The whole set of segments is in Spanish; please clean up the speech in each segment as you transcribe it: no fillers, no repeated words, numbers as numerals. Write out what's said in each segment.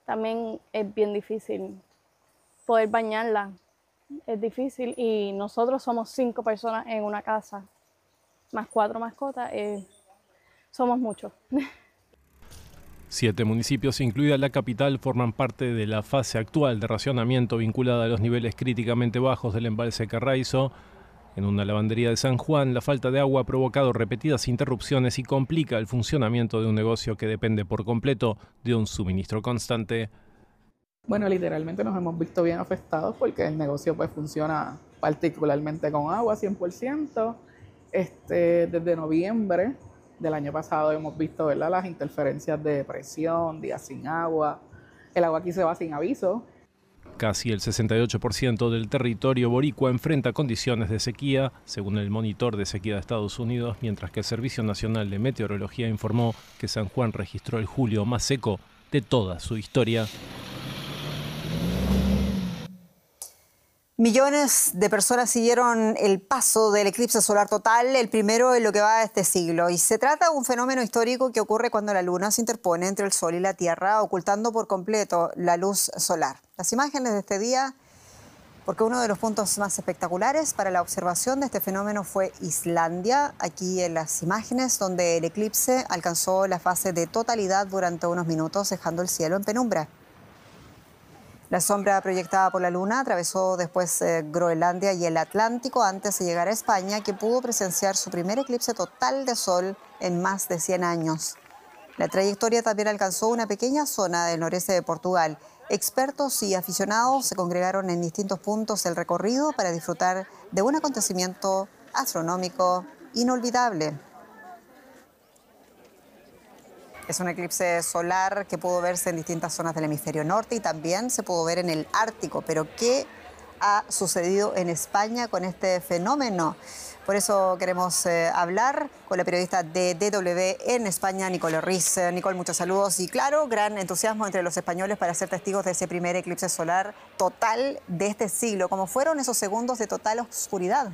también es bien difícil poder bañarla. Es difícil y nosotros somos 5 personas en una casa, más 4 mascotas, somos muchos. 7 municipios, incluida la capital, forman parte de la fase actual de racionamiento vinculada a los niveles críticamente bajos del embalse Carraizo. En una lavandería de San Juan, la falta de agua ha provocado repetidas interrupciones y complica el funcionamiento de un negocio que depende por completo de un suministro constante. Bueno, literalmente nos hemos visto bien afectados porque el negocio pues funciona particularmente con agua 100%. Desde noviembre del año pasado hemos visto, ¿verdad?, las interferencias de presión, días sin agua. El agua aquí se va sin aviso. Casi el 68% del territorio boricua enfrenta condiciones de sequía, según el monitor de sequía de Estados Unidos, mientras que el Servicio Nacional de Meteorología informó que San Juan registró el julio más seco de toda su historia. Millones de personas siguieron el paso del eclipse solar total, el primero en lo que va de este siglo. Y se trata de un fenómeno histórico que ocurre cuando la luna se interpone entre el sol y la tierra, ocultando por completo la luz solar. Las imágenes de este día, porque uno de los puntos más espectaculares para la observación de este fenómeno fue Islandia. Aquí en las imágenes donde el eclipse alcanzó la fase de totalidad durante unos minutos, dejando el cielo en penumbra. La sombra proyectada por la luna atravesó después Groenlandia y el Atlántico antes de llegar a España, que pudo presenciar su primer eclipse total de sol en más de 100 años. La trayectoria también alcanzó una pequeña zona del noreste de Portugal. Expertos y aficionados se congregaron en distintos puntos del recorrido para disfrutar de un acontecimiento astronómico inolvidable. Es un eclipse solar que pudo verse en distintas zonas del hemisferio norte y también se pudo ver en el Ártico. Pero ¿qué ha sucedido en España con este fenómeno? Por eso queremos hablar con la periodista de DW en España, Nicole Riz. Nicole, muchos saludos y claro, gran entusiasmo entre los españoles para ser testigos de ese primer eclipse solar total de este siglo. ¿Cómo fueron esos segundos de total oscuridad?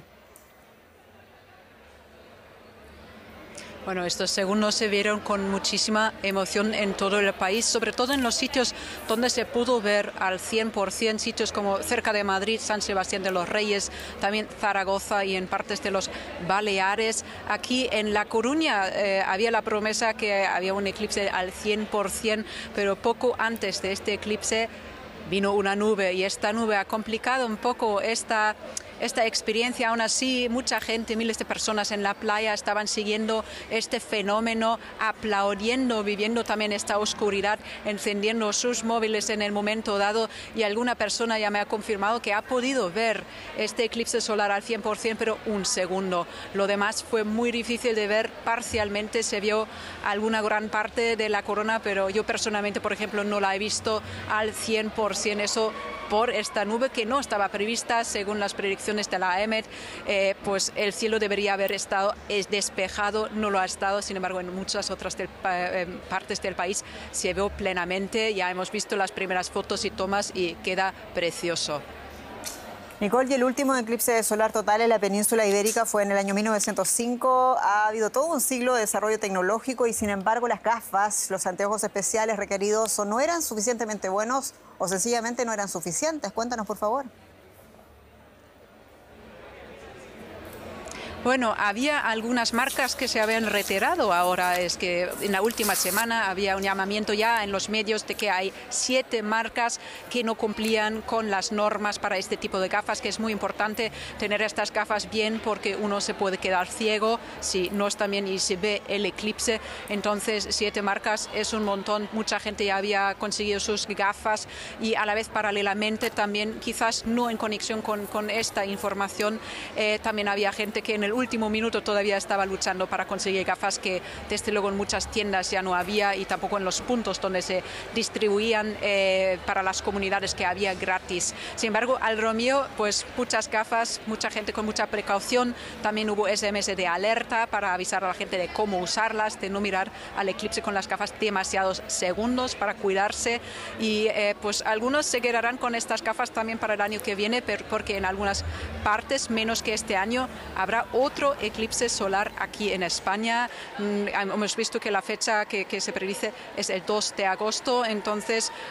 Bueno, estos segundos se vieron con muchísima emoción en todo el país, sobre todo en los sitios donde se pudo ver al 100%, sitios como cerca de Madrid, San Sebastián de los Reyes, también Zaragoza y en partes de los Baleares. Aquí en La Coruña había la promesa que había un eclipse al 100%, pero poco antes de este eclipse vino una nube y esta nube ha complicado un poco esta experiencia. Aún así, mucha gente, miles de personas en la playa estaban siguiendo este fenómeno, aplaudiendo, viviendo también esta oscuridad, encendiendo sus móviles en el momento dado, y alguna persona ya me ha confirmado que ha podido ver este eclipse solar al 100%, pero un segundo. Lo demás fue muy difícil de ver, parcialmente se vio alguna gran parte de la corona, pero yo personalmente, por ejemplo, no la he visto al 100%, eso por esta nube que no estaba prevista según las predicciones de la AEMET. Pues el cielo debería haber estado despejado, no lo ha estado. Sin embargo, en muchas otras partes del país se vio plenamente. Ya hemos visto las primeras fotos y tomas y queda precioso. Nicole, y el último eclipse solar total en la península ibérica fue en el año 1905. Ha habido todo un siglo de desarrollo tecnológico y sin embargo las gafas, los anteojos especiales requeridos o no eran suficientemente buenos o sencillamente no eran suficientes. Cuéntanos, por favor. Bueno, había algunas marcas que se habían retirado ahora. Es que en la última semana había un llamamiento ya en los medios de que hay 7 marcas que no cumplían con las normas para este tipo de gafas, que es muy importante tener estas gafas bien porque uno se puede quedar ciego si no está bien y se ve el eclipse. Entonces 7 marcas es un montón. Mucha gente ya había conseguido sus gafas y a la vez paralelamente también, quizás no en conexión con esta información, también había gente que en el último minuto todavía estaba luchando para conseguir gafas que desde luego en muchas tiendas ya no había y tampoco en los puntos donde se distribuían para las comunidades que había gratis. Sin embargo, al Romeo, pues muchas gafas, mucha gente con mucha precaución. También hubo SMS de alerta para avisar a la gente de cómo usarlas, de no mirar al eclipse con las gafas demasiados segundos para cuidarse. Y pues algunos se quedarán con estas gafas también para el año que viene, porque en algunas partes, menos que este año, habrá otro eclipse solar aquí en España. Hemos visto que la fecha que se predice es el 2 de agosto, entonces